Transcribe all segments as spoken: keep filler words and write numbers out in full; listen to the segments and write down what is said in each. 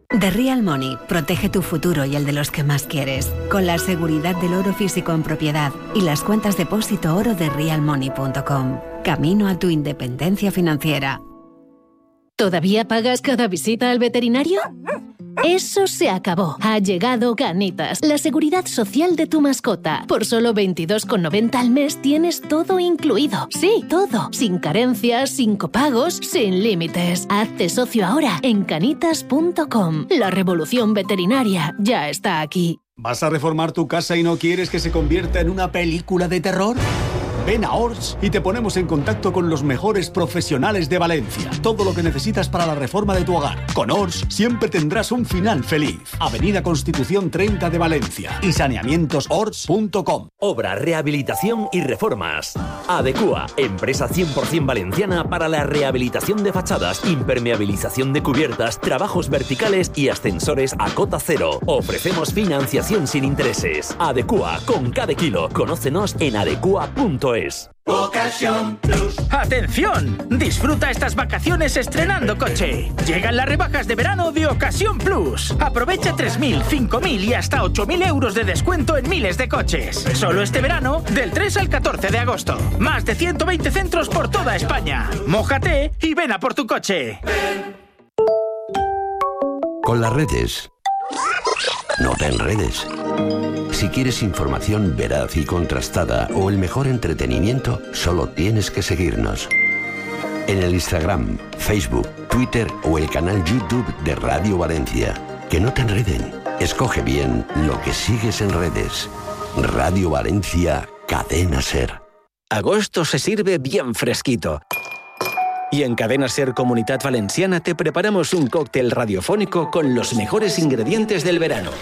The Real Money protege tu futuro y el de los que más quieres, con la seguridad del oro físico en propiedad y las cuentas depósito oro de real money punto com. Camino a tu independencia financiera. ¿Todavía pagas cada visita al veterinario? Eso se acabó. Ha llegado Canitas, la seguridad social de tu mascota. Por solo veintidós con noventa al mes tienes todo incluido. Sí, todo. Sin carencias, sin copagos, sin límites. Hazte socio ahora en canitas punto com. La revolución veterinaria ya está aquí. ¿Vas a reformar tu casa y no quieres que se convierta en una película de terror? Ven a Ors y te ponemos en contacto con los mejores profesionales de Valencia. Todo lo que necesitas para la reforma de tu hogar. Con Ors siempre tendrás un final feliz. Avenida Constitución treinta de Valencia y saneamientos ors punto com. Obra, rehabilitación y reformas. Adecua, empresa cien por ciento valenciana para la rehabilitación de fachadas, impermeabilización de cubiertas, trabajos verticales y ascensores a cota cero. Ofrecemos financiación sin intereses. Adecua, con cada kilo. Conócenos en adecua punto es. Ocasión Plus. ¡Atención! Disfruta estas vacaciones estrenando coche. Llegan las rebajas de verano de Ocasión Plus. Aprovecha tres mil, cinco mil y hasta ocho mil euros de descuento en miles de coches. Solo este verano, del tres al catorce de agosto. Más de ciento veinte centros por toda España. Mójate y ven a por tu coche. Con las redes, no te enredes. Si quieres información veraz y contrastada o el mejor entretenimiento, solo tienes que seguirnos. En el Instagram, Facebook, Twitter o el canal YouTube de Radio Valencia. Que no te enreden. Escoge bien lo que sigues en redes. Radio Valencia, Cadena Ser. Agosto se sirve bien fresquito. Y en Cadena Ser Comunitat Valenciana te preparamos un cóctel radiofónico con los mejores ingredientes del verano.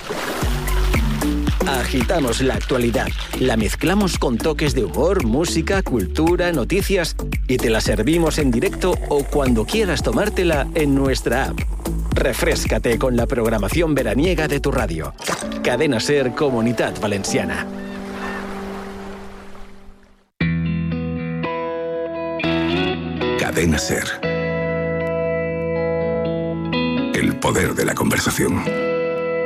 Agitamos la actualidad, la mezclamos con toques de humor, música, cultura, noticias y te la servimos en directo o cuando quieras tomártela en nuestra app. Refréscate con la programación veraniega de tu radio. Cadena Ser Comunitat Valenciana. Cadena Ser. El poder de la conversación.